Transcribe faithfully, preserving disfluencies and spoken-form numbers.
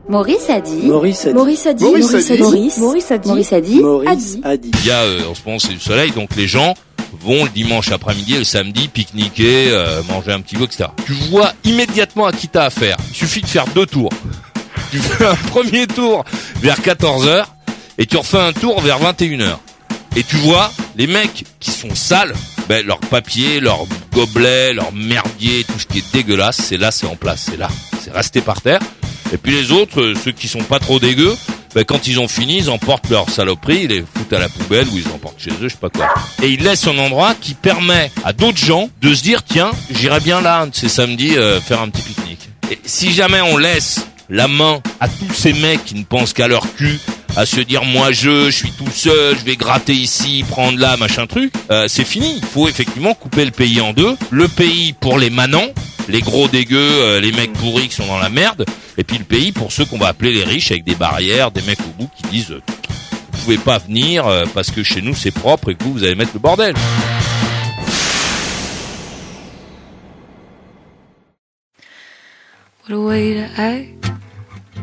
Maurice a dit. Maurice a dit. Maurice a dit. Maurice a dit. Maurice, Maurice a dit. Maurice a dit. Maurice a dit. Il y a, euh, en ce moment, c'est du soleil, donc les gens vont le dimanche après-midi et le samedi pique-niquer, euh, manger un petit peu, et cetera. Tu vois immédiatement à qui t'as affaire. Il suffit de faire deux tours. Tu fais un premier tour vers quatorze heures et tu refais un tour vers vingt et une heures. Et tu vois les mecs qui sont sales, ben leurs papiers, leurs gobelets, leurs merdiers, tout ce qui est dégueulasse, c'est là, c'est en place, c'est là, c'est resté par terre. Et puis les autres, ceux qui sont pas trop dégueux, ben quand ils ont fini, ils emportent leurs saloperies, ils les foutent à la poubelle ou ils les emportent chez eux, je sais pas quoi. Et ils laissent un endroit qui permet à d'autres gens de se dire, tiens, j'irai bien là, un de ces samedis, euh, faire un petit pique-nique. Et si jamais on laisse la main à tous ces mecs qui ne pensent qu'à leur cul, à se dire moi je, je suis tout seul, je vais gratter ici, prendre là, machin truc, euh, c'est fini. Il faut effectivement couper le pays en deux. Le pays pour les manants, les gros dégueux, euh, les mecs pourris qui sont dans la merde, et puis le pays pour ceux qu'on va appeler les riches avec des barrières, des mecs au bout qui disent euh, vous pouvez pas venir euh, parce que chez nous c'est propre et que vous, vous allez mettre le bordel. What a way to act.